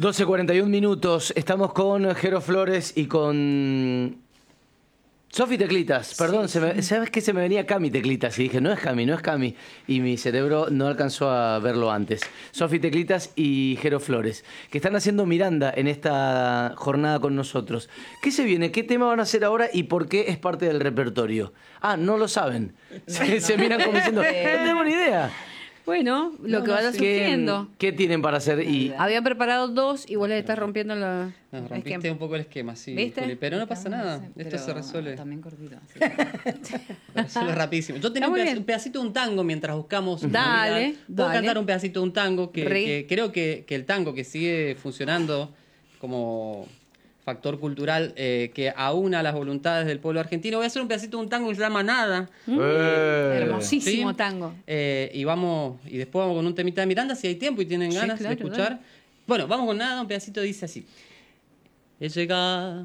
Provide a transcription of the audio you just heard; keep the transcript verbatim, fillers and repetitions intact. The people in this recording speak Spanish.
doce cuarenta y un minutos. Estamos con Jero Flores y con Sofi Teclitas. Perdón, Sí, se me, sí. ¿sabes qué? Se me venía Cami Teclitas y dije, no es Cami, no es Cami. Y mi cerebro no alcanzó a verlo antes. Sofi Teclitas y Jero Flores, que están haciendo Miranda en esta jornada con nosotros. ¿Qué se viene? ¿Qué tema van a hacer ahora y por qué es parte del repertorio? Ah, no lo saben. Se, se miran como diciendo, no tengo ni idea. Bueno, lo No, que no, vaya sí. surgiendo. ¿Qué, ¿Qué tienen para hacer? Y Habían preparado dos, igual le estás rompiendo la... No, el rompiste esquema. un poco el esquema, sí, ¿Viste? Juli, pero no pasa nada. Pero Esto se resuelve. También cortito. así. Se resuelve rapidísimo. Yo tenía Está un, muy pedac- bien. un pedacito de un tango mientras buscamos. Dale, unidad. Puedo dale. cantar un pedacito de un tango que, Re. que creo que, que el tango que sigue funcionando como factor cultural eh, que aúna las voluntades del pueblo argentino. Voy a hacer un pedacito de un tango que se llama Nada. Eh. Hermosísimo Sí. tango. Eh, y vamos y después vamos con un temita de Miranda si hay tiempo y tienen Sí, ganas claro, de escuchar. dale. Bueno, vamos con Nada, un pedacito dice así. He llegado